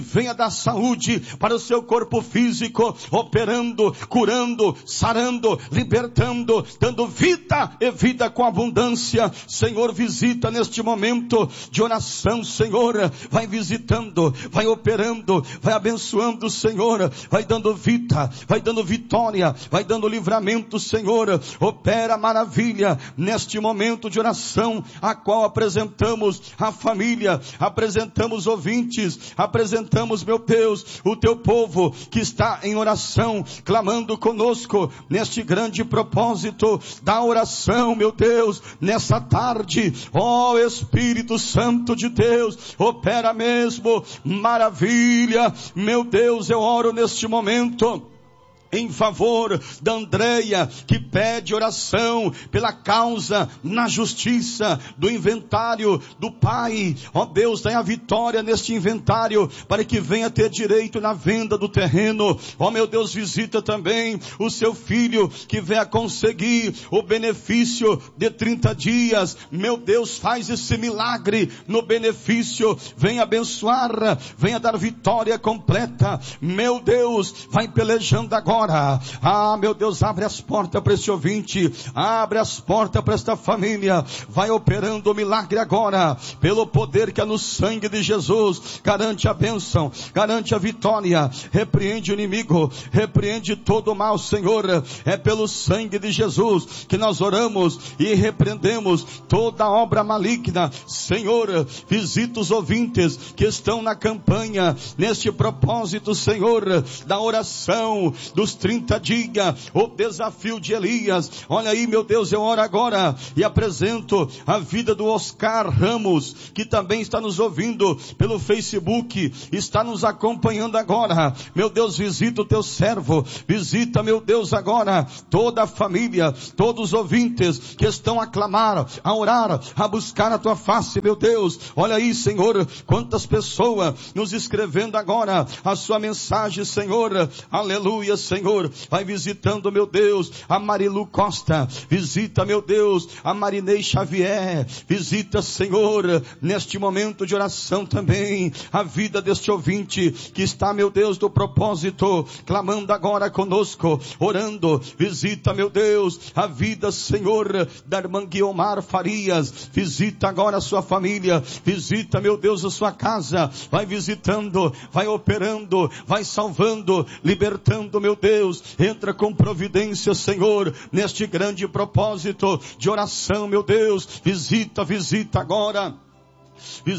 venha dar saúde para o seu corpo físico, operando, curando, sarando, libertando, dando vida e vida com abundância. Senhor, visita neste momento de oração, Senhor, vai visitando, vai operando, vai abençoando, Senhor, vai dando vida, vai dando vitória, vai dando livramento, Senhor. Opera maravilha neste momento de oração, a qual apresentamos a família, apresentamos ouvintes, apresentamos, meu Deus, o teu povo que está em oração, clamando conosco neste grande propósito da oração, meu Deus, nessa tarde. Ó Espírito Santo de Deus, opera mesmo maravilha, meu Deus. Eu oro neste momento em favor da Andréia, que pede oração pela causa na justiça do inventário do pai. Ó Deus, dai a vitória neste inventário, para que venha ter direito na venda do terreno. Ó meu Deus, visita também o seu filho, que venha conseguir o benefício de 30 dias. Meu Deus, faz esse milagre no benefício, venha abençoar, venha dar vitória completa. Meu Deus, vai pelejando agora. Ah, meu Deus, abre as portas para esse ouvinte, abre as portas para esta família, vai operando o milagre agora, pelo poder que é no sangue de Jesus. Garante a bênção, garante a vitória, repreende o inimigo, repreende todo o mal, Senhor. É pelo sangue de Jesus que nós oramos e repreendemos toda obra maligna. Senhor, visita os ouvintes que estão na campanha, neste propósito, Senhor, da oração dos 30 dias, o desafio de Elias. Olha aí, meu Deus, eu oro agora e apresento a vida do Oscar Ramos, que também está nos ouvindo pelo Facebook, está nos acompanhando agora. Meu Deus, visita o teu servo, visita, meu Deus, agora toda a família, todos os ouvintes que estão a clamar, a orar, a buscar a tua face, meu Deus. Olha aí, Senhor, quantas pessoas nos escrevendo agora a sua mensagem, Senhor. Aleluia, Senhor. Vai visitando, meu Deus, a Marilu Costa, visita, meu Deus, a Marinei Xavier, visita, Senhor, neste momento de oração também, a vida deste ouvinte que está, meu Deus, do propósito, clamando agora conosco, orando. Visita, meu Deus, a vida, Senhor, da irmã Guiomar Farias, visita agora a sua família, visita, meu Deus, a sua casa, vai visitando, vai operando, vai salvando, libertando, meu Deus. Entra com providência, Senhor, neste grande propósito de oração, meu Deus. Visita agora.